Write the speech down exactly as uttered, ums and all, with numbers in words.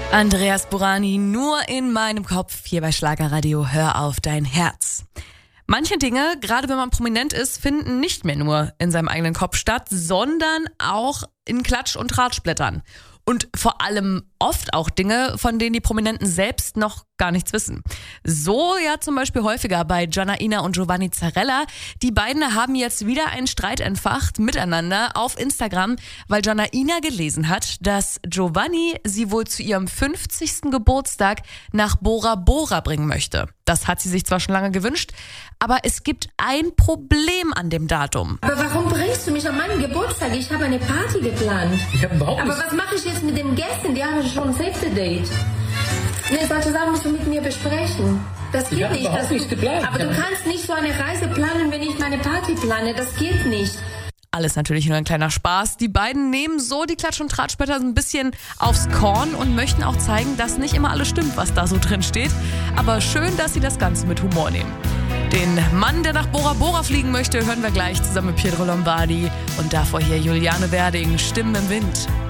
Andreas Burani, nur in meinem Kopf, hier bei Schlagerradio, hör auf dein Herz. Manche Dinge, gerade wenn man prominent ist, finden nicht mehr nur in seinem eigenen Kopf statt, sondern auch in Klatsch- und Tratschblättern. Und vor allem oft auch Dinge, von denen die Prominenten selbst noch gar nichts wissen. So ja zum Beispiel häufiger bei Janaina und Giovanni Zarella. Die beiden haben jetzt wieder einen Streit entfacht miteinander auf Instagram, weil Janaina gelesen hat, dass Giovanni sie wohl zu ihrem fünfzigsten Geburtstag nach Bora Bora bringen möchte. Das hat sie sich zwar schon lange gewünscht, aber es gibt ein Problem an dem Datum. Aber warum bringst du mich an meinen Geburtstag? Ich habe eine Party geplant. Ich habe überhaupt Aber nicht... was mache ich jetzt mit den Gästen? Die haben schon ein Save-the-Date. Nee, solche Sachen musst du mit mir besprechen. Das geht Ich habe nicht. überhaupt Das, nichts geplant. aber du kannst nicht so eine Reise planen, wenn ich meine Party plane. Das geht nicht. Alles natürlich nur ein kleiner Spaß. Die beiden nehmen so die Klatsch- und Tratschblätter ein bisschen aufs Korn und möchten auch zeigen, dass nicht immer alles stimmt, was da so drin steht. Aber schön, dass sie das Ganze mit Humor nehmen. Den Mann, der nach Bora Bora fliegen möchte, hören wir gleich zusammen mit Pietro Lombardi. Und davor hier Juliane Werding, Stimmen im Wind.